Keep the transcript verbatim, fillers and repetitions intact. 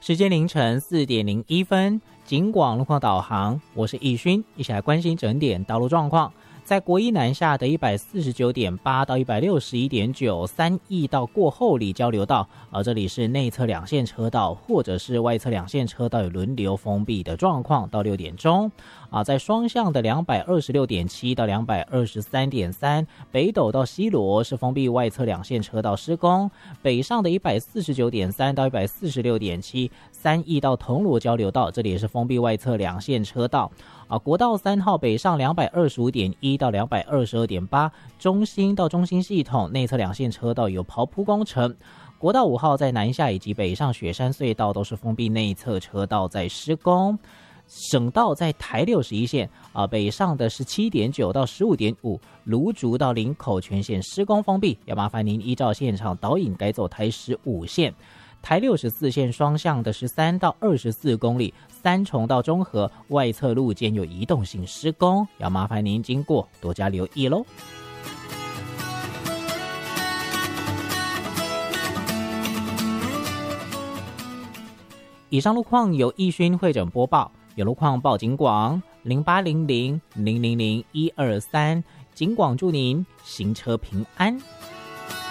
时间凌晨四点零一分，警广路况导航，我是易勋，一起来关心整点道路状况。在国一南下的一百四十九点八到一百六十一点九三义道过后里交流道，而这里是内侧两线车道或者是外侧两线车道有轮流封闭的状况，到六点钟啊，在双向的两百二十六点七到两百二十三点三北斗到西螺是封闭外侧两线车道施工，北上的一百四十九点三到一百四十六点七三义到铜锣交流道，这里也是封闭外侧两线车道啊。国道三号北上两百二十五点一到两百二十二点八中兴到中兴系统内侧两线车道有刨铺工程。国道五号在南下以及北上雪山隧道都是封闭内侧车道在施工。省道在台六十一线啊，北上的十七点九到十五点五芦竹到林口全线施工封闭，要麻烦您依照现场导引改走台十五线。台六十四线双向的十三到二十四公里三重到中和外侧路肩有移动性施工，要麻烦您经过多加留意咯。以上路况由易勋会诊播报，有路况报警广零八零零零零零一二三，警广祝您行车平安。